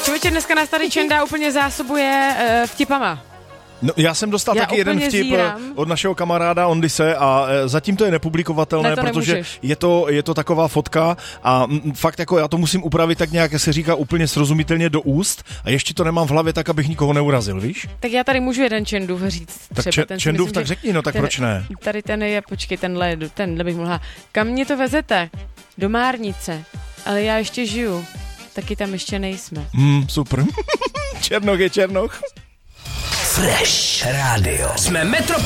Člověče, dneska nás tady Čenda úplně zásobuje vtipama. No, já jsem dostal taky jeden vtip od našeho kamaráda Ondise a zatím to je nepublikovatelné, protože je to taková fotka a fakt jako já to musím upravit tak nějak, se říká úplně srozumitelně do úst a ještě to nemám v hlavě tak, abych nikoho neurazil, víš? Tak já tady můžu jeden Čendův říct. Tak Čendův, tak řekni, no tak proč ne? Tady ten je, počkej, tenhle bych mohla. Kam mě to vezete? Do Márnice, ale já ještě žiju. Taky tam ještě nejsme. Super. Černoch je Černoch. Fresh Radio. Jsme Metropol